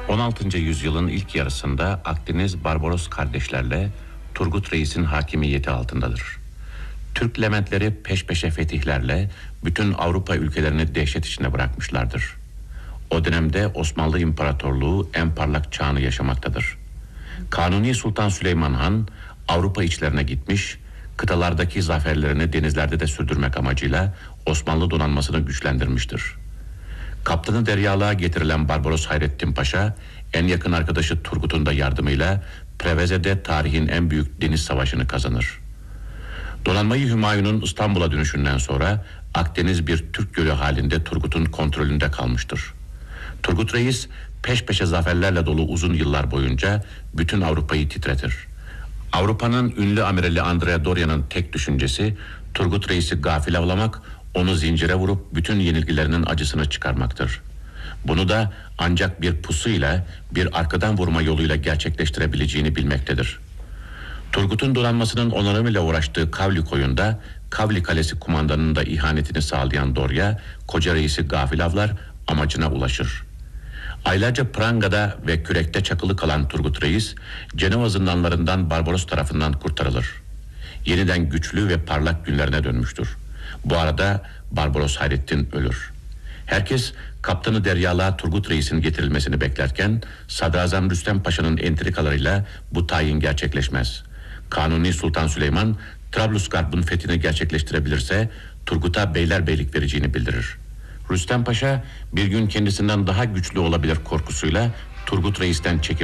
16. yüzyılın ilk yarısında Akdeniz Barbaros kardeşlerle Turgut Reis'in hakimiyeti altındadır. Türk Leventleri peş peşe fetihlerle bütün Avrupa ülkelerini dehşet içine bırakmışlardır. O dönemde Osmanlı İmparatorluğu en parlak çağını yaşamaktadır. Kanuni Sultan Süleyman Han Avrupa içlerine gitmiş, kıtalardaki zaferlerini denizlerde de sürdürmek amacıyla Osmanlı donanmasını güçlendirmiştir. Kaptanı deryalığa getirilen Barbaros Hayrettin Paşa, en yakın arkadaşı Turgut'un da yardımıyla Preveze'de tarihin en büyük deniz savaşını kazanır. Donanmayı Hümayun'un İstanbul'a dönüşünden sonra Akdeniz bir Türk gölü halinde Turgut'un kontrolünde kalmıştır. Turgut Reis peş peşe zaferlerle dolu uzun yıllar boyunca bütün Avrupa'yı titretir. Avrupa'nın ünlü amirali Andrea Doria'nın tek düşüncesi Turgut Reis'i gafil avlamak, onu zincire vurup bütün yenilgilerinin acısını çıkarmaktır. Bunu da ancak bir pusuyla, bir arkadan vurma yoluyla gerçekleştirebileceğini bilmektedir. Turgut'un donanmasının onarımıyla uğraştığı Kavli koyunda Kavli Kalesi kumandanının da ihanetini sağlayan Doria, koca reisi gafil avlar, amacına ulaşır. Aylarca prangada ve kürekte çakılı kalan Turgut Reis, Cenova zindanlarından Barbaros tarafından kurtarılır. Yeniden güçlü ve parlak günlerine dönmüştür. Bu arada Barbaros Hayrettin ölür. Herkes kaptanı deryalığa Turgut Reis'in getirilmesini beklerken Sadrazam Rüstem Paşa'nın entrikalarıyla bu tayin gerçekleşmez. Kanuni Sultan Süleyman Trablusgarp'ın fethini gerçekleştirebilirse Turgut'a beylerbeylik vereceğini bildirir. Rüstem Paşa bir gün kendisinden daha güçlü olabilir korkusuyla Turgut Reis'ten çekip